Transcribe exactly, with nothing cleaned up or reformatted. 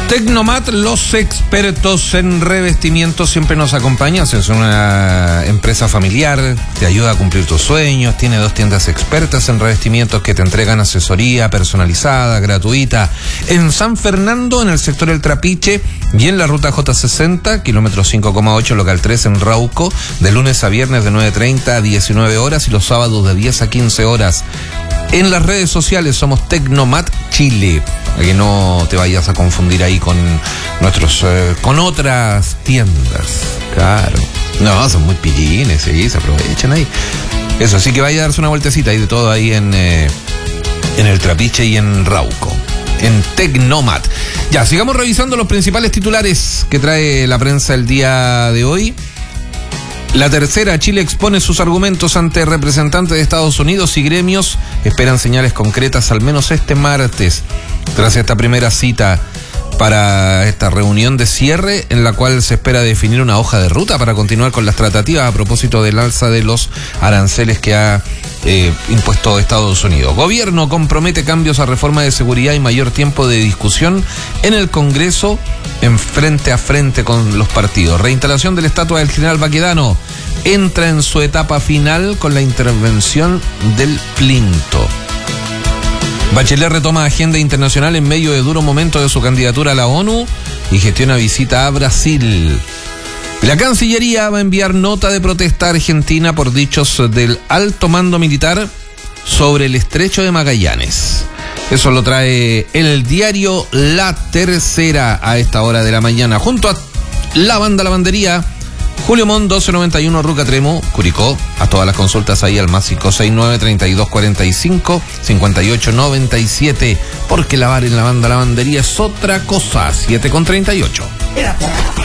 Tecnomat, los expertos en revestimiento, siempre nos acompañan. Es una empresa familiar, te ayuda a cumplir tus sueños. Tiene dos tiendas expertas en revestimientos que te entregan asesoría personalizada, gratuita. En San Fernando, en el sector El Trapiche, y en la ruta J sesenta, kilómetro cinco coma ocho, local tres en Rauco, de lunes a viernes de nueve treinta a diecinueve horas y los sábados de diez a quince horas. En las redes sociales somos Tecnomat Chile, para que no te vayas a confundir ahí con nuestros eh, con otras tiendas. Claro, no, son muy pillines, sí, se aprovechan ahí. Eso, así que vaya a darse una vueltecita y de todo ahí en eh, en El Trapiche y en Rauco, en Tecnomat. Ya, sigamos revisando los principales titulares que trae la prensa el día de hoy. La tercera, Chile expone sus argumentos ante representantes de Estados Unidos y gremios. Esperan señales concretas al menos este martes, tras esta primera cita para esta reunión de cierre, en la cual se espera definir una hoja de ruta para continuar con las tratativas a propósito del alza de los aranceles que ha eh, impuesto Estados Unidos. Gobierno compromete cambios a reforma de seguridad y mayor tiempo de discusión en el Congreso, en frente a frente con los partidos. Reinstalación de la estatua del general Baquedano entra en su etapa final con la intervención del Plinto. Bachelet retoma agenda internacional en medio de duro momento de su candidatura a la ONU y gestiona visita a Brasil. La Cancillería va a enviar nota de protesta a Argentina por dichos del alto mando militar sobre el estrecho de Magallanes. Eso lo trae el diario La Tercera a esta hora de la mañana. Junto a la banda Lavandería, Julio Mon, doce noventa y uno, Ruca Tremo, Curicó. A todas las consultas ahí al más cinco seis nueve, treinta y dos cuarenta y cinco, cincuenta y ocho noventa y siete. Porque lavar en la banda Lavandería es otra cosa. siete con treinta y ocho.